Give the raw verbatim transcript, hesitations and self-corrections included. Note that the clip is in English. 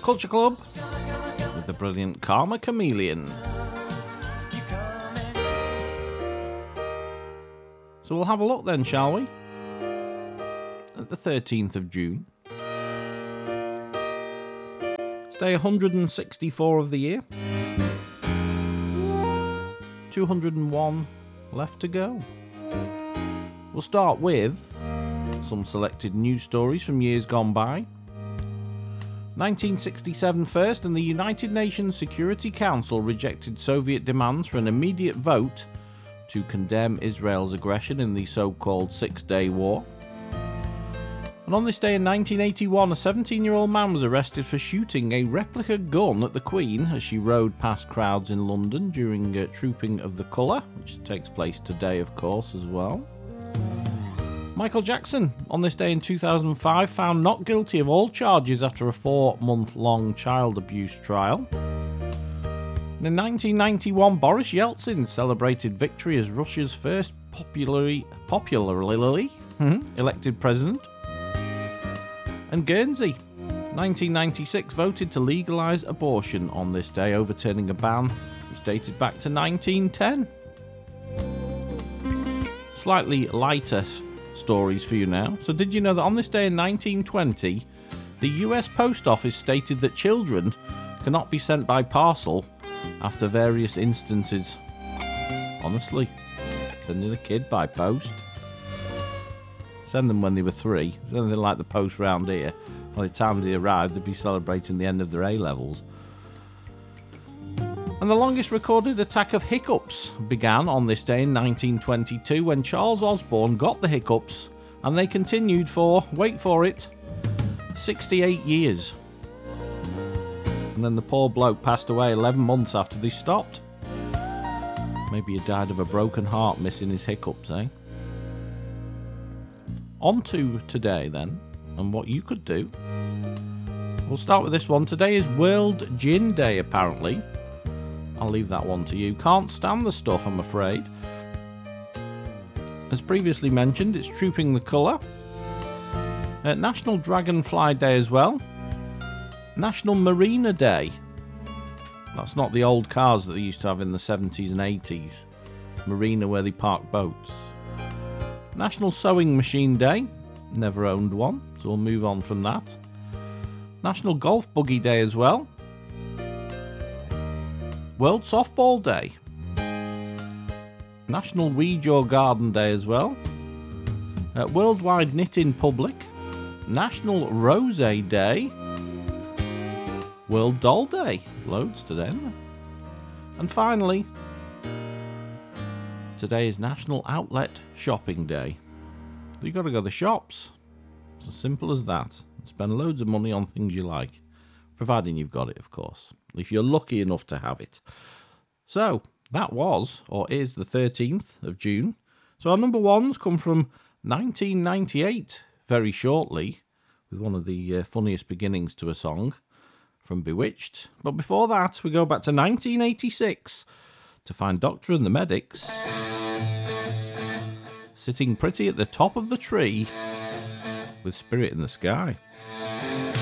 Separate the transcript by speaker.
Speaker 1: Culture Club with the brilliant Karma Chameleon. So we'll have a look then, shall we? At the thirteenth of June. It's day one hundred sixty-four of the year. two hundred one left to go. We'll start with some selected news stories from years gone by. nineteen sixty-seven first, and the United Nations Security Council rejected Soviet demands for an immediate vote to condemn Israel's aggression in the so-called Six-Day War. And on this day in nineteen eighty-one, a seventeen-year-old man was arrested for shooting a replica gun at the Queen as she rode past crowds in London during uh, Trooping of the Colour, which takes place today, of course, as well. Michael Jackson, on this day in two thousand five, found not guilty of all charges after a four-month-long child abuse trial. And in nineteen ninety-one, Boris Yeltsin celebrated victory as Russia's first popularly, popularly elected president. And Guernsey, nineteen ninety-six, voted to legalise abortion on this day, overturning a ban which dated back to nineteen ten. Slightly lighter stories for you now. So did you know that on this day in nineteen twenty, the U S Post Office stated that children cannot be sent by parcel after various instances? Honestly, sending a kid by post. Send them when they were three. It's anything like the post round here. By the time they arrived, they'd be celebrating the end of their A-levels. And the longest recorded attack of hiccups began on this day in nineteen twenty-two when Charles Osborne got the hiccups, and they continued for, wait for it, sixty-eight years. And then the poor bloke passed away eleven months after they stopped. Maybe he died of a broken heart missing his hiccups, eh? On to today then, and what you could do. We'll start with this one. Today is World Gin Day, apparently. I'll leave that one to you. Can't stand the stuff, I'm afraid. As previously mentioned, it's Trooping the Colour. Uh, National Dragonfly Day as well. National Marina Day. That's not the old cars that they used to have in the seventies and eighties. Marina where they park boats. National Sewing Machine Day. Never owned one, so we'll move on from that. National Golf Buggy Day as well. World Softball Day. National Weed Your Garden Day as well. Uh, Worldwide Knit in Public. National Rosé Day. World Doll Day. Loads today, isn't there? And finally, today is National Outlet Shopping Day. So you've got to go to the shops. It's as simple as that. Spend loads of money on things you like. Providing you've got it, of course. If you're lucky enough to have it. So, that was, or is, the thirteenth of June. So our number ones come from nineteen ninety-eight, very shortly, with one of the uh, funniest beginnings to a song from Bewitched. But before that, we go back to nineteen eighty-six to find Doctor and the Medics sitting pretty at the top of the tree with Spirit in the Sky.